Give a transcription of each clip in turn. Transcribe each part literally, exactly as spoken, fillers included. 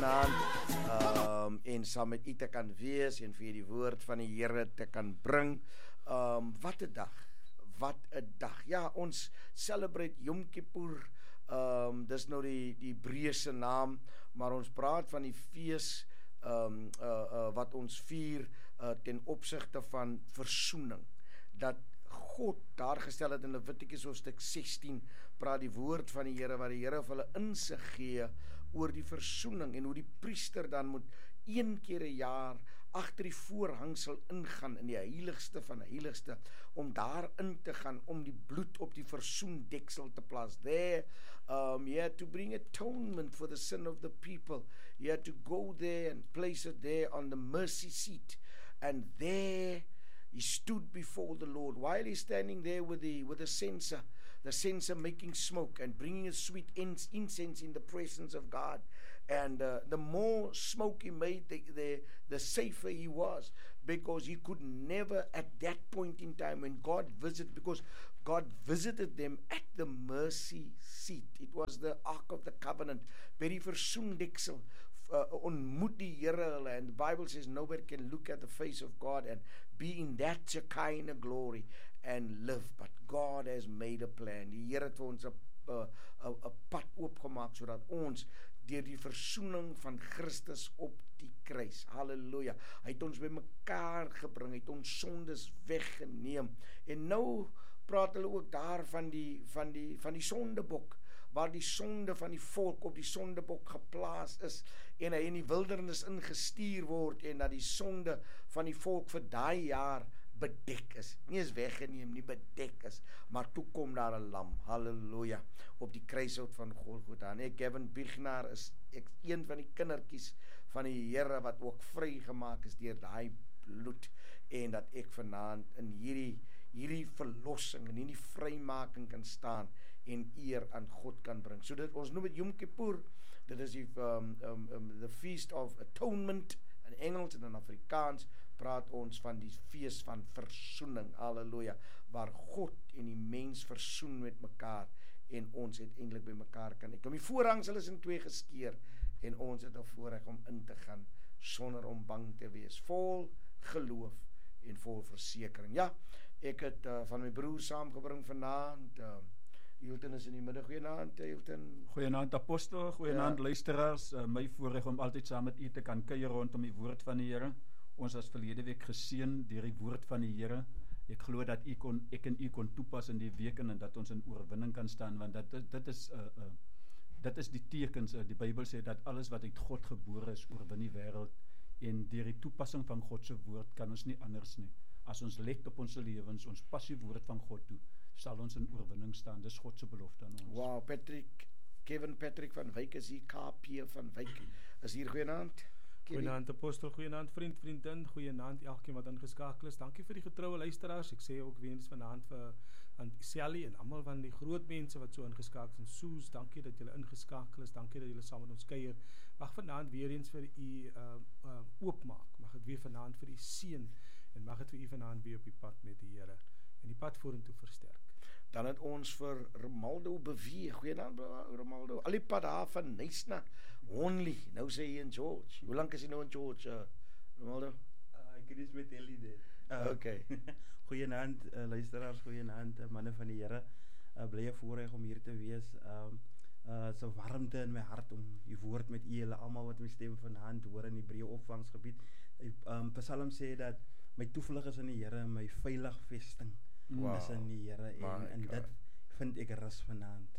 Um, en saam met u te kan wees en vir die woord van die Here te kan bring. Um, wat 'n dag, wat 'n dag. Ja, ons celebrate Yom Kippur. Um, dis nou die die Hebreëse naam, maar ons praat van die fees um, uh, uh, wat ons vier uh, ten opsigte van versoening. Dat God daar gestel het in Levitikus hoofstuk sestien, praat die woord van die Here, waar die Here vir hulle insig gee oor die versoening en hoe die priester dan moet een keer 'n jaar agter die voorhangsel ingaan in die heiligste van die heiligste, om daar in te gaan, om die bloed op die versoendeksel te plaas. There, um, he had to bring atonement for the sin of the people. He had to go there and place it there on the mercy seat. And there he stood before the Lord, while he's standing there with the with the censer, the censer making smoke and bringing a sweet incense in the presence of God. And uh, the more smoke he made, the, the, the safer he was, because he could never, at that point in time when God visited, because God visited them at the mercy seat. It was the Ark of the Covenant, very versoendeksel. Uh, ontmoet die Here hulle, and the Bible says nobody can look at the face of God and be in that Shekinah glory and live, but God has made a plan. Die Here het vir ons 'n 'n 'n pad oopgemaak sodat ons deur die versoening van Christus op die kruis, halleluja, hy het ons bymekaar gebring, hy het ons sondes weggeneem. En nou praat hulle ook daar van die van die van die sondebok, waar die sonde van die volk op die sondebok geplaas is, en hy in die wildernis ingestuur word, en dat die sonde van die volk vir daai jaar bedek is, nie is weggeneem nie, bedek is, maar toe kom daar 'n lam, halleluja, op die kruishout van Golgotha. En ek, Gavin Bignar, is ek een van die kindertjies van die Here wat ook vrygemaak is deur daai bloed, en dat ek vanaand in hierdie hierdie verlossing en hierdie vrymaking kan staan en eer aan God kan bring. So dit, ons noem dit Yom Kippur, dit is die um, um, um, the Feast of Atonement in Engels, en in Afrikaans praat ons van die fees van versoening, halleluja, waar God en die mens versoen met mekaar, en ons uiteindelik by mekaar kan ek. Om die voorhangsel is in twee geskeur, en ons het 'n voorreg om in te gaan, sonder om bang te wees, vol geloof en vol versekering. Ja, ek het uh, van my broer saamgebring vanaand, uh, Hilton is in die middag. Goeienaand, Hilton. Goeienaand apostel, goeienaand ja. Luisteraars, uh, my voorreg om altyd saam met u te kan kuier rondom die woord van die Here. Ons was verlede week geseën deur die woord van die Here. Ek glo dat u kon, ek en u kon toepas in die week, en dat ons in oorwinning kan staan, want dit, dit is uh, uh, dit is die tekens. Uh, die Bybel sê dat alles wat uit God gebore is, oorwin die wêreld, en deur die toepassing van God se woord kan ons nie anders nie. As ons let op ons lewens, ons pas die woord van God toe, sal ons in oorwinning staan. Dis God se belofte aan ons. Wow, Patrick, Kevin Patrick van Wyk is hier, K P van Wyk is hier. Goeienaand. Goeienaand apostel, goeienaand vriend, vriendin, goeienaand elkeen wat ingeskakel is. Dankie vir die getroue luisteraars. Ek sê ook weer eens vanaand vir aan Sally en almal van die groot mense wat so ingeskakel is. En Soos, dankie dat julle ingeskakel is. Dankie dat julle saam met ons kuier. Mag vanaand weer eens vir u uh, uh, oopmaak. Mag dit weer vanaand vir u seën, en mag dit vir u vanaand weer op die pad met die Here en die pad vorentoe versterk. Dan het ons vir Romaldo beweeg. Goeienaand Romaldo. Al die pad daar van Nysna, Honley. Nou sê hy in George. Hoe lank is hy nou in George, uh, Romaldo? Uh, ek is met Ellie dit. Uh, okay. Goeienaand uh, luisteraars, goeienaand uh, manne van die Here. Uh, Blye voorreg om hier te wees. Um, uh, so warmte in my hart om die woord met u, julle almal wat my stem vanaand hoor in die breë opvangsgebied. Um, Psalm sê dat my toevlug is in die Here, my veilig vesting. Wow. Is in die Here, en, en dit vind ek rus vanaand.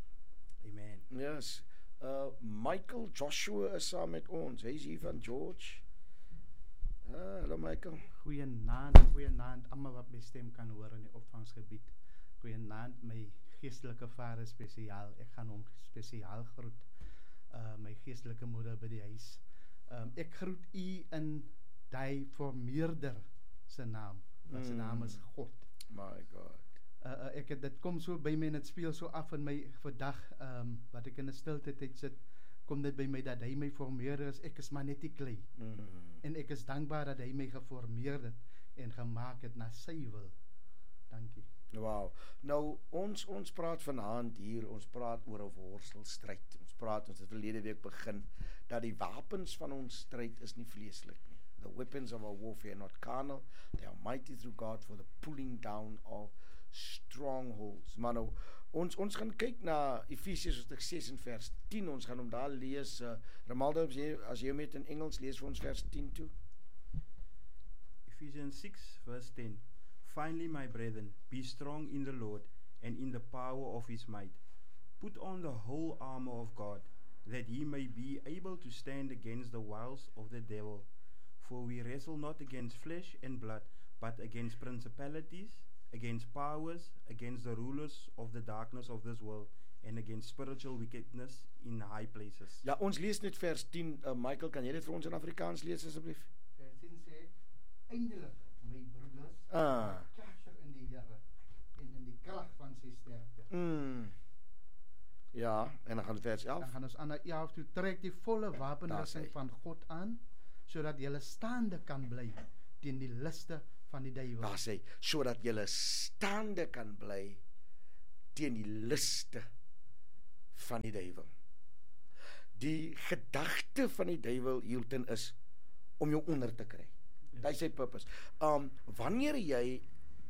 Amen. Yes. Uh, Michael Joshua is saam met ons. Hy is hier van George. Uh, hallo Michael. Goeienaand, goeienaand, almal wat my stem kan hoor in die opvangsgebied. Goeienaand, my geestelike vader spesiaal. Ek gaan hom spesiaal groet. Uh, my geestelike moeder by die huis. Um, ek groet u in die formeerder se naam. Mm. Sy naam is God. My God. Uh, uh, ek het, dit kom so by my, en het speel so af in my vandag, um, wat ek in die stilte tyd sit, kom dit by my dat hy my formeer is. Ek is maar net die klei. Mm. En ek is dankbaar dat hy my geformeer het en gemaak het na sy wil. Dankie. Wow. Nou ons ons praat vanaand hier, ons praat oor 'n worstelstryd. Ons praat ons het verlede week begin dat die wapens van ons stryd is nie vleeslik nie. The weapons of our warfare are not carnal, they are mighty through God for the pulling down of strongholds. Maar nou ons ons gaan kyk na Efesiërs hoofstuk ses en vers tien. Ons gaan hom daar lees. Uh, Ramaldo, as jy as jy met in Engels lees vir ons vers tien toe. Ephesians six verse ten. Finally, my brethren, be strong in the Lord and in the power of his might. Put on the whole armor of God, that ye may be able to stand against the wiles of the devil. For we wrestle not against flesh and blood, but against principalities, against powers, against the rulers of the darkness of this world, and against spiritual wickedness in high places. Ja, ons lees net vers tien. Uh, Michael, kan jy dit vir ons in Afrikaans lees asseblief? Vers tien sê, eindelik, my broeders, Ah. kerser in die Here en in die krag van sy sterkte. Mm. Ja, en dan gaan vers elf. Dan gaan ons aan na elf toe, trek die volle wapenrusting Daar sê. van God aan, sodat jy staande kan bly teen die liste van die duiwel. Daar sê, sodat jy staande kan bly teen die liste van die duiwel. Die gedagte van die duiwel hierteen is om jou onder te kry. Dit is sy purpose. Um, wanneer jy,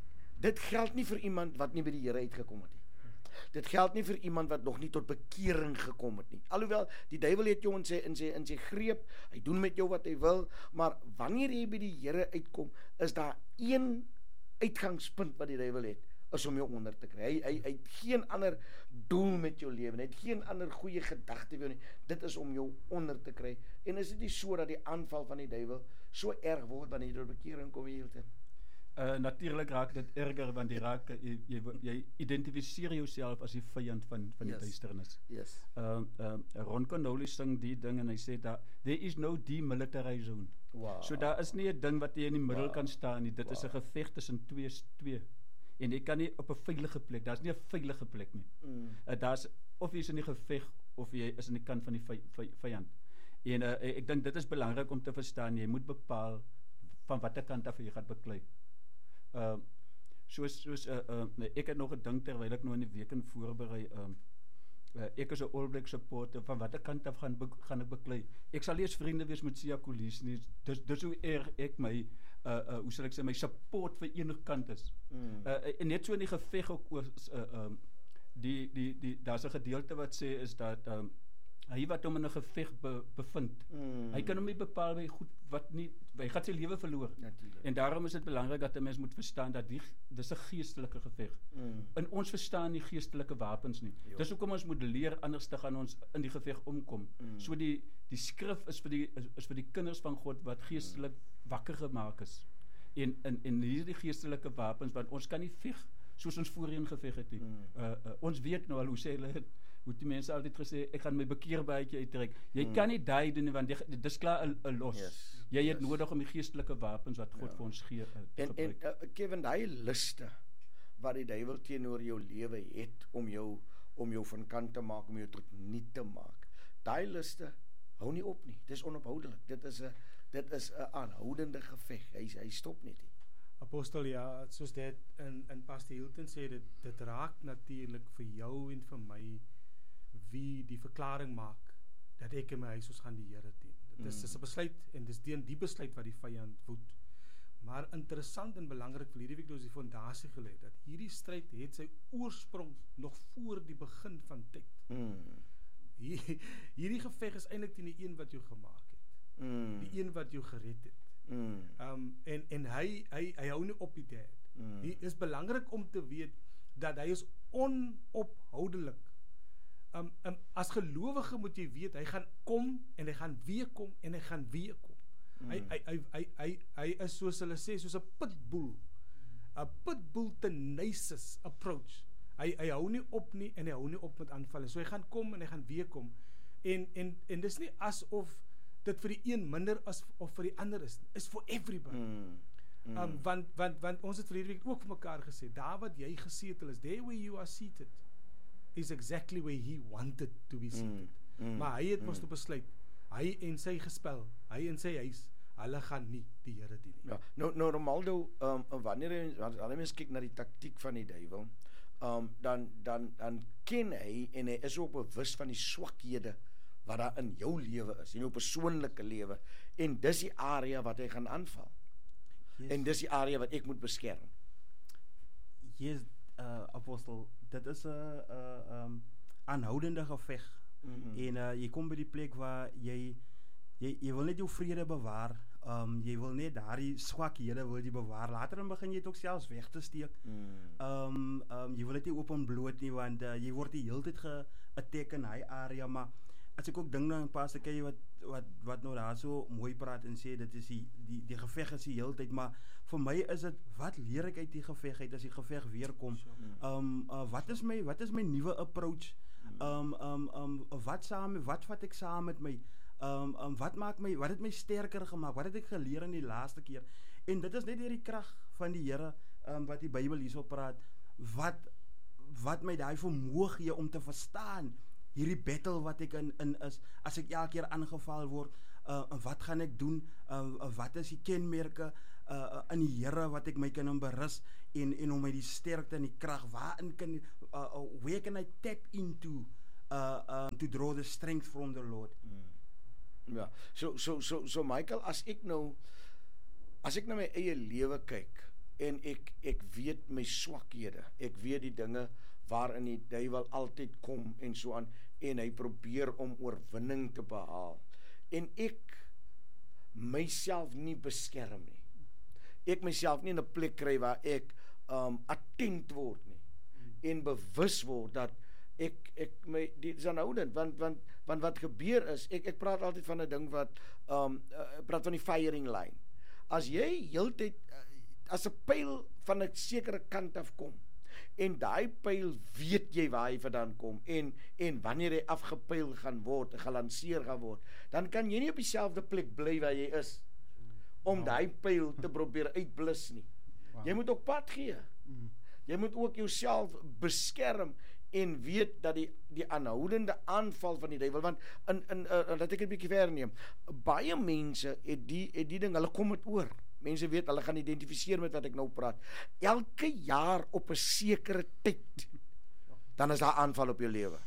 dit geld nie vir iemand wat nie by die Here uitgekom het nie. Dit geld nie vir iemand wat nog nie tot bekering gekom het nie. Alhoewel, die duiwel het jou in sy, in sy, in sy greep, hy doen met jou wat hy wil, maar wanneer jy by die Here uitkom, is daar een uitgangspunt wat die duiwel het, is om jou onder te kry. Hy, hy, hy het geen ander doel met jou lewe, hy het geen ander goeie gedagte vir jou nie. Dit is om jou onder te kry. En is dit nie so dat die aanval van die duiwel so erg word wanneer jy tot bekering kom hierheen? Uh, natuurlijk raakt het erger, want die raak, jy, jy, jy identificeer jouself as die vyand van, van Yes. die duisternis. Yes. Uh, uh, Ron Connolly sing die ding en hy sê dat there is no demilitarized zone. Wow. So daar is nie 'n ding wat jy in die middel Wow. kan staan nie. Dit Wow. is 'n geveg tussen twee twee. En jy kan nie op 'n veilige plek. Daar's nie 'n veilige plek nie. Mm. Uh, daar's of jy is in die geveg of jy is aan die kant van die vy, vy, vyand. En uh, ek dink dit is belangrik om te verstaan. Jy moet bepaal van watter kant af jy gaan beklei. Uh, soos soos uh, uh, nee, ek het nog gedink terwyl ek nou in die week in voorberei, um, uh, ek is 'n All Black supporter, van watter kant af gaan be, gaan ek beklei. Ek sal nie eens vriende wees met Siya Kolisi nie. Dis dis hoe erg ek my uh, uh, hoe sal ek sê, my support vir enige kant is. Mm. Uh, en net so in die geveg ook oor uh, um, die die die daar's 'n gedeelte wat sê is dat um, hy wat hom in 'n geveg be, bevind. Mm. Hy kan hom nie bepaal by goed wat nie, hy gaan sy lewe verloor. Natuurlijk. En daarom is dit belangrik dat 'n mens moet verstaan dat die dis 'n geestelike geveg. Mm. En ons verstaan nie geestelike wapens nie. Jo. Dis hoekom ons moet leer anders te gaan ons in die geveg omkom. Mm. So die die skrif is vir die is, is vir die kinders van God wat geestelik wakker gemaak is. En in en hierdie geestelike wapens, want ons kan nie veg soos ons voorheen geveg het nie. Mm. Uh, uh, ons weet nou al hoe sê hulle het, hoe die mense altyd gesê, ek gaan my bekeerbaadjie uittrek. Jy Mm. kan nie daai doen nie, want jy, dis klaar 'n los. Yes, Jy het yes. nodig om die geestelike wapens wat God Ja. vir ons gee uh, te En, en gebruik. uh, Kevin, daai liste wat die duiwel teenoor jou lewe het om jou om jou van kant te maak, om jou tot niet te maak. Daai liste hou nie op nie. Dis onophoudelik. Dit is 'n dit is 'n aanhoudende geveg. Hy hy stop net nie. Apostel, ja, soos dit in in Pastor Hilton sê, dit dit raak natuurlik vir jou en vir my wie die verklaring maak dat ek in my huis ons gaan die Here dien. Dit is, Mm. is 'n besluit en dis teen die besluit wat die vyand woed. Maar interessant en belangrik vir hierdie week ons die fondasie gelê dat hierdie stryd het sy oorsprong nog voor die begin van tyd. Mm. Hier, hierdie geveg is eintlik teen die een wat jou gemaak het. Mm. Die een wat jou gered het. Mm. Um en en hy hy hy hou nie op die dad. Mm. Dit is belangrik om te weet dat hy is onophoudelik. Um, um as gelowige moet jy weet hy gaan kom en hy gaan weer kom en hy gaan weer kom. Mm. Hy, hy hy hy hy hy is soos hulle sê soos 'n pitbull. 'n Pitbull tenacious approach. Hy hy hou nie op nie en hy hou nie op met aanvalle. So hy gaan kom en hy gaan weer kom. En en en dis nie asof dit vir die een minder as of vir die ander is. Is for everybody. Mm. Mm. Um, want, want, want ons het verlede week ook vir mekaar gesê, daar wat jy gesetel is, there where you are seated, is exactly where he wanted to be seated. Mm. Mm. Maar hy het Mm. mos toe besluit, hy en sy gespel, hy en sy huis, hulle gaan nie die Here dien nie. Ja, nou, nou Ronaldo, um, wanneer jy, wanneer mens kyk na die taktiek van die duiwel, um, dan, dan, dan ken hy, en hy is ook bewus van die swakhede wat daar in jou lewe is, in jou persoonlike lewe, en dis die area wat hy gaan aanval. Yes. En dis die area wat ek moet beskerm. Yes, uh, apostel, dit is 'n uh, um, aanhoudende geveg. Mm-hmm. En uh, jy kom by die plek waar jy, jy, jy wil net jou vrede bewaar, um, jy wil net daardie swakhede wil jy bewaar, later dan begin jy het ook selfs weg te steek, Mm. um, um, jy wil dit nie openbloot nie, want uh, jy word die hele tyd ge-attack in hy area, maar as ek ook dink nou, Pastor Kay wat, wat, wat nou daar so mooi praat en sê, dit is die, die, die geveg is die hele tyd, maar vir my is dit, wat leer ek uit die geveg uit, as die geveg weer kom, um, uh, wat is my, wat is my nuwe approach, um, um, um, wat saam, wat vat ek saam met my, um, um, wat maak my, wat het my sterker gemaak, wat het ek geleer in die laaste keer, en dit is net deur die krag van die Here, um, wat die Bybel hierso praat, wat, wat my daai vermoë gee om te verstaan, hierdie battle wat ek in, in is, as ek elke keer aangeval word, uh, wat gaan ek doen, uh, wat is die kenmerke uh, in die Here wat ek my kan in berus, en, en om my die sterkte en die krag, waarin kan, uh, uh, where can I tap into, uh, uh, to draw the strength from the Lord. Mm. Ja, so, so, so, so Michael, as ek nou, as ek na my eie lewe kyk, en ek, ek weet my swakhede, ek weet die dinge, waarin die duiwel altyd kom, en so aan, en hy probeer om oorwinning te behaal, en ek myself nie beskerm nie, ek myself nie in 'n plek kry waar ek um, attent word nie, en bewus word dat ek, ek my, dit is aanhoudend, want, want, want wat gebeur is, ek, ek praat altyd van 'n ding wat, um, uh, praat van die firing line, as jy heeltyd, uh, as 'n pyl van 'n sekere kant af kom, en daai pyl weet jy waar hy vandaan kom, en, en wanneer hy afgepyl gaan word, gelanseer gaan word, dan kan jy nie op dieselfde plek bly waar jy is, om wow. daai pyl te probeer uitblus nie. Wow. Jy moet ook pad gee. Mm. Jy moet ook jouself beskerm, en weet dat die, die aanhoudende aanval van die duiwel, want, in, in, uh, dat ek 'n bietjie ver neem, baie mense het die, het die ding, hulle kom het oor, mense weet, hulle gaan identifiseer met wat ek nou praat, elke jaar op 'n sekere tyd, dan is daar aanval op jou lewe,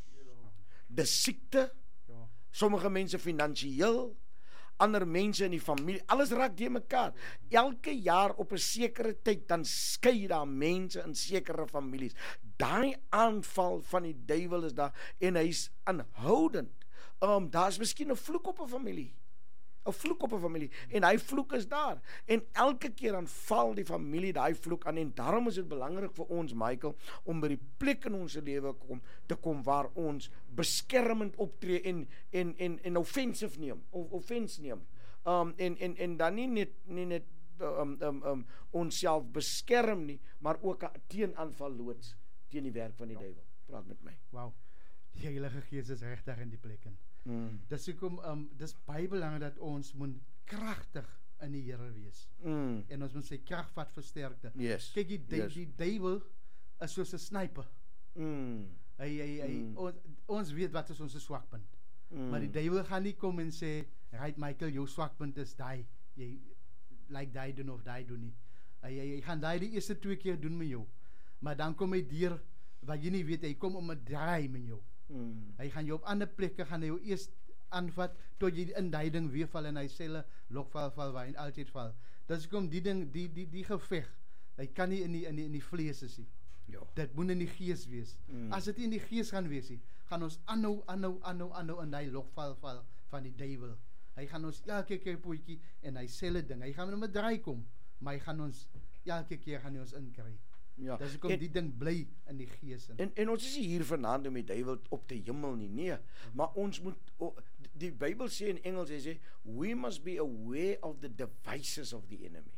dis siekte, sommige mense finansiëel, ander mense in die familie, alles raak deur mekaar, elke jaar op 'n sekere tyd, dan skei daar mense in sekere families, daai aanval van die duiwel is daar, en hy's aanhoudend, um, daar is miskien 'n vloek op 'n familie, 'n vloek op 'n familie, en hy vloek is daar, en elke keer dan val die familie daai vloek aan, en daarom is dit belangrik vir ons, Michael, om by die plek in ons lewe kom, te kom waar ons beskermend optree, en, en, en, en offensive neem, of offense neem, um, en, en, en dan nie net, nie net um, um, um, ons self beskerm nie, maar ook 'n teenaanval loods, teen die werk van die duiwel. Praat met my. Wow, die Heilige Gees is regtig in die plek in. Mm. Dis hoekom um, dis baie belangrik dat ons moet kragtig in die Here wees. Mm. En ons moet sy krag vat vir sterkte. Yes. Kyk, die, die, yes. die duiwel is soos 'n sniper. Mm. Hy hy hy mm. ons, ons weet wat is ons swakpunt. Mm. Maar die duiwel gaan nie kom en sê, "Right Michael, jou swakpunt is daai. Jy like daai doen of daai doen nie." Hy hy, hy gaan daai die eerste twee keer doen met jou. Maar dan kom hy deur wat jy nie weet, hy kom om 'n draai met jou. Mm. Hy gaan jou op ander plekke gaan hy jou eers aanvat tot jy in daai ding weer val en hy sê hulle lokval val waar hy altyd val. Dis kom die ding die die die geveg. Hy kan nie in die in die in die vlees is nie. Ja. Dit moet in die gees wees. Mm. As dit nie in die gees gaan wees nie, gaan ons aanhou aanhou aanhou aanhou in daai lokval val van die duiwel. Hy gaan ons elke keer potjie en hy sê hulle ding. Hy gaan met 'n draai kom, maar hy gaan ons elke keer gaan hy ons inkry. Ja. Dis hoekom die ding bly in die gees in. En, en ons is hier vanaand om die duiwel op te hemel nie, nee. Maar ons moet, oh, die Bybel sê in Engels, hy sê, we must be aware of the devices of the enemy.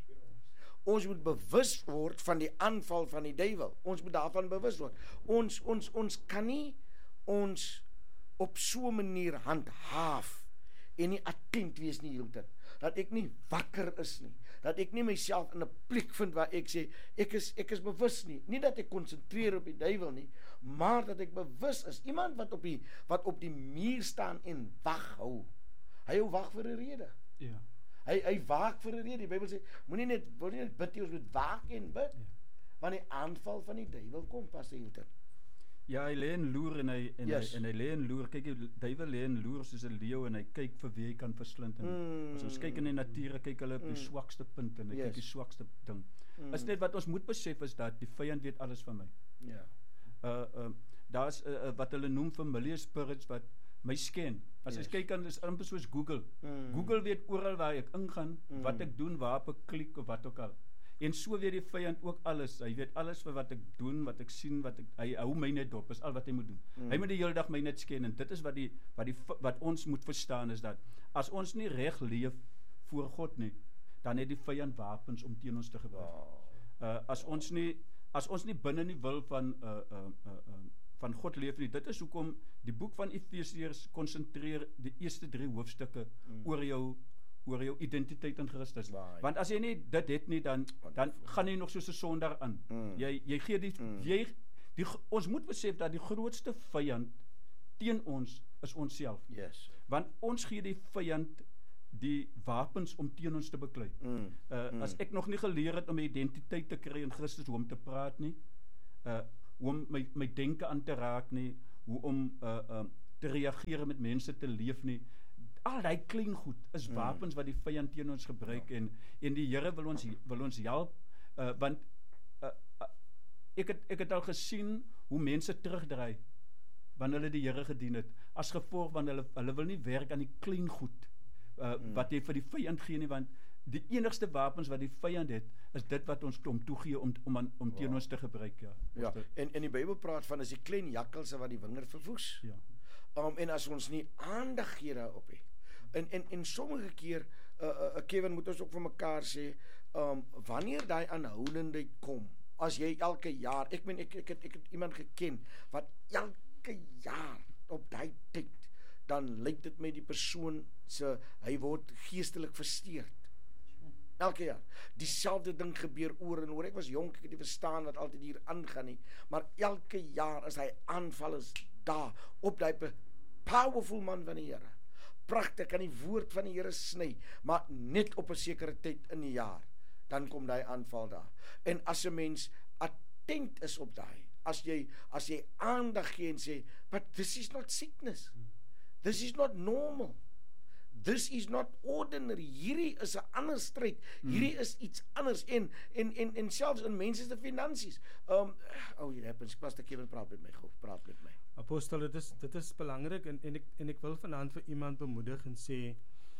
Ons moet bewus word van die aanval van die duiwel. Ons moet daarvan bewus word. Ons, ons, ons kan nie ons op so 'n manier handhaaf en nie attent wees nie heeltyd. Dat ek nie wakker is nie. Dat ek nie myself in 'n plek vind waar ek sê, ek is, ek is bewus nie. Nie dat ek konsentreer op die duiwel nie, maar dat ek bewus is. Iemand wat op die, wat op die muur staan en wag hou. Hy hou wag vir 'n rede. Ja. Hy hy waak vir 'n rede. Die Bybel sê, moenie net wil nie net bid nie, ons moet waak en bid. Ja. Want die aanval van die duiwel kom, Pastor Hilton. Ja, hy lê en loer en hy en Yes. hy en hy lê en loer. Kyk, die duiwel lê en loer soos 'n leeu en hy kyk vir wie hy kan verslind. En Mm. as ons kyk in die natuur, kyk hulle op die Mm. swakste punt en hy Yes. kyk die swakste ding. Mm. Is net wat ons moet besef is dat die vyand weet alles van my. Ja. Uh uh daar's uh, uh, wat hulle noem familiar spirits wat my sken. As Yes. jy kyk aan dis amper soos Google. Mm. Google weet oral waar ek ingaan, Mm. wat ek doen, waar ek klik of wat ook al. En so weet die vyand ook alles. Hy weet alles vir wat ek doen, wat ek sien, wat ek hy hou my net dop. Is al wat hy moet doen. Mm. Hy moet die hele dag my net sken en dit is wat die wat die wat ons moet verstaan is dat as ons nie reg leef voor God nie, dan het die vyand wapens om teen ons te gebruik. Wow. Uh as ons nie as ons nie binne die wil van uh uh uh, uh van God leef nie. Dit is hoekom die boek van Efesiërs konsentreer die eerste drie hoofstukke Mm. oor jou oor jou identiteit in Christus. Waar, ja. Want as jy nie dit het nie, dan dan gaan jy nog soos 'n sondaar aan. Mm. Jy jy gee die Mm. jy die ons moet besef dat die grootste vyand teen ons is onsself. Yes. Want ons gee die vyand die wapens om teen ons te beklei. Mm. Uh, Mm. As ek nog nie geleer het om my identiteit te kry in Christus, hoe om te praat nie, uh, hoe om my, my denke aan te raak nie, hoe om uh, uh, te reageer met mense te leef nie, al die klein goed is Mm. wapens wat die vyand teen ons gebruik en, en die Here wil ons, wil ons help, uh, want uh, uh, ek, het, ek het al gesien hoe mense terugdraai wanneer hulle die Here gedien het, as gevolg van hulle, hulle wil nie werk aan die klein goed, uh, Mm. wat jy vir die vyand gee nie, want die enigste wapens wat die vyand het, is dit wat ons om toegee om, om, aan, om teen Wow. ons te gebruik. Ja, Ja, Ons dit- en en die Bybel praat van as die klein jakkalse wat die wingerd verwoes. ja. Um, en as ons nie aandag gee daarop nie. En en en sommige keer uh, uh, Kevin, moet ons ook vir mekaar sê, um, wanneer daai aanhoudendheid kom, as jy elke jaar, ek meen ek ek het ek het iemand geken wat elke jaar op daai tyd, dan lyk dit my die persoon se hy word geestelik versteurd. Elke jaar. Dieselfde ding gebeur oor en oor. Ek was jonk, ek het nie verstaan wat altyd hier aangaan nie, maar elke jaar as hy aanval is daar op daai powerful man van die Here. Pragtig, kan die woord van die Here sny, maar net op 'n sekere tyd in die jaar, dan kom daai aanval daar. En as 'n mens attent is op daai, as jy as jy aandag gee en sê, but this is not sickness. This is not normal. This is not ordinary. Hierdie is 'n ander stryd. Hierdie is iets anders en en en en selfs in mense se finansies. Um oh, hier happens. Pastor Kevin praat met my, gou, praat met my. Apostel, dit is dit is belangrik en en ek en ek wil vanaand vir iemand bemoedig en sê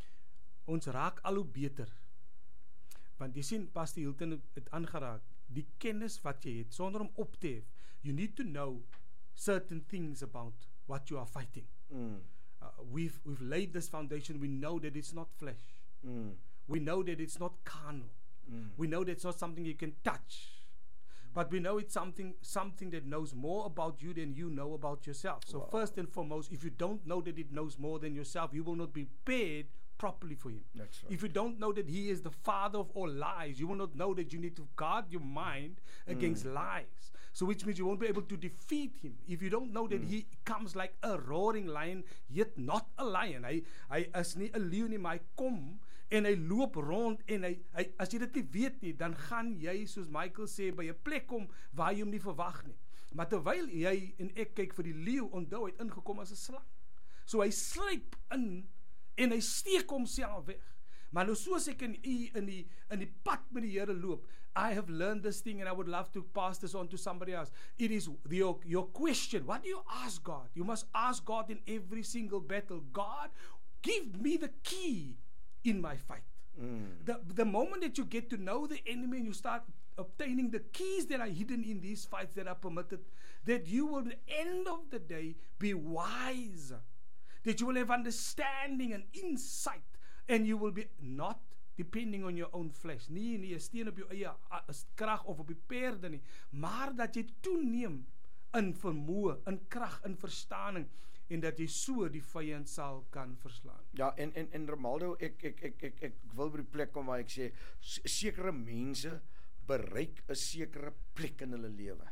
ons raak al hoe beter. Want jy sien Pastor Hilton het, het aangeraak, die kennis wat jy het sonder om op te hef. You need to know certain things about what you are fighting. Mm. Uh, we've we've laid this foundation. We know that it's not flesh. Mm. We know that it's not carnal. Mm. We know that it's not something you can touch. But we know it's something something that knows more about you than you know about yourself. So Wow. first and foremost, if you don't know that it knows more than yourself, you will not be prepared properly for him. That's right. If you don't know that he is the father of all lies, you will not know that you need to guard your mind against Mm. lies. So which means you won't be able to defeat him. If you don't know that Mm. he comes like a roaring lion, yet not a lion. Hy hy is nie 'n leeu nie, maar hy kom en hy loop rond en hy, hy as jy dit nie weet nie, dan gaan jy soos Michael sê by 'n plek kom waar jy hom nie verwag nie. Maar terwyl jy en ek kyk vir die leeu, onthou hy het ingekom as 'n slang. So hy sluip in en hy steek homself weg. Maar nou soos ek in u in die in die pad met die Here loop, I have learned this thing and I would love to pass this on to somebody else. It is the, your, your question. What do you ask God? You must ask God in every single battle, God, give me the key in my fight. Mm. The, the moment that you get to know the enemy and you start obtaining the keys that are hidden in these fights that are permitted, that you will at the end of the day be wiser, that you will have understanding and insight, and you will be not depending on your own flesh, nie nie 'n steen op jou eie krag of op die perde nie, maar dat jy toeneem in vermoë, in krag, in verstaaning, en dat jy so die vyand sal kan verslaan. Ja, en en en Romaldo, ek ek ek ek ek wil by die plek kom waar ek sê s- sekere mense bereik 'n sekere plek in hulle lewe.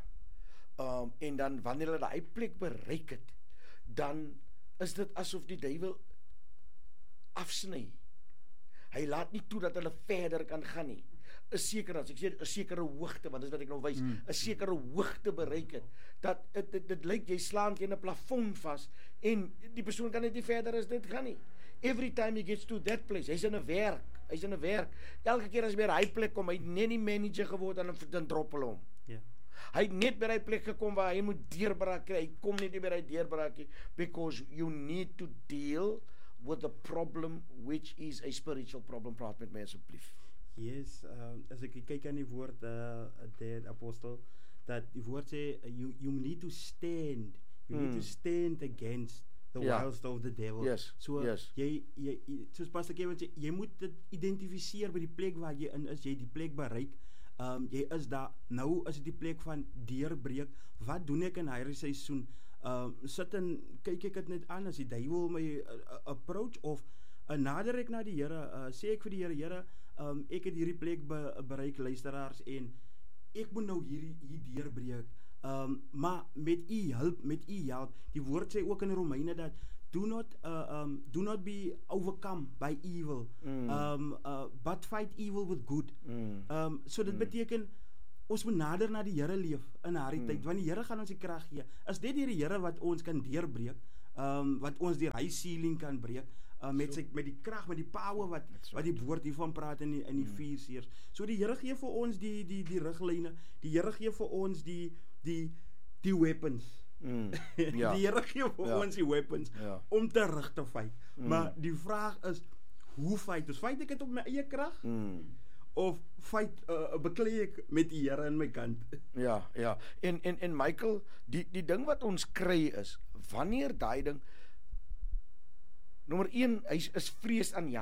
Um en dan wanneer hulle daai plek bereik het, dan is dit asof die duiwel afsny. hy laat nie toe dat hulle verder kan gaan nie. 'n sekere, as ek sê 'n sekere hoogte, want dis wat ek nou wys, 'n mm. sekere hoogte bereik het, dat dit dit, dit lyk jy slaan teen 'n plafon vas en die persoon kan net nie verder as dit gaan nie. Every time he gets to that place, hy's in 'n werk, hy's in 'n werk. Elke keer as hy by hy plek kom, hy het net nie manager geword en dan drop hulle hom. Ja. Hy het net by hy plek gekom waar hy moet deurbraak kry. Hy kom net nie by hy deurbraak nie, because you need to deal with the problem which is a spiritual problem. Praat met my asseblief. Yes, uh, as ek kyk aan die woord uh, der apostel, dat die woord sê, uh, you, you need to stand, you mm. need to stand against the ja. wiles of the devil. Yes, so, yes. Jy, jy, jy, soos Pastor Kevin sê, jy moet dit identifiseer by die plek waar jy in is, jy die plek bereik, um, jy is daar, nou is dit die plek van deurbreek, wat doen ek in hierdie seisoen? Um, sit en kyk ek het net aan, as die duivel my uh, approach, of uh, nader ek na die Here, uh, sê ek vir die Here, Here, um, ek het hierdie plek be, bereik, luisteraars, en ek moet nou hierdie hier deurbreek, um, maar met u hulp, met u help, die woord sê ook in Romeine dat, do not, uh, um, do not be overcome by evil, mm. um, uh, but fight evil with good, mm. um, so dit mm. beteken, ons moet nader na die Here leef in haar mm. tyd, want die Here gaan ons die krag gee. Is dit die Here wat ons kan deurbreek, um, wat ons deur hy ceiling kan breek, uh, met, sy, met die krag, met die power wat, wat die woord hiervan praat in die, in die mm. vier seers. So die Here gee vir ons die, die, die riglyne, die Here gee vir ons die, die, die weapons. Mm. Ja. Die Here gee vir ja. ons die weapons, ja. om terug te fight. Mm. Maar die vraag is, hoe fight? Dus fight ek het op my eie krag? Mm. Of fight, uh, beklei ek met die Here in my kant. Ja, ja. En en en Michael, die die ding wat ons kry is, wanneer daai ding, nommer een, hy is vrees aan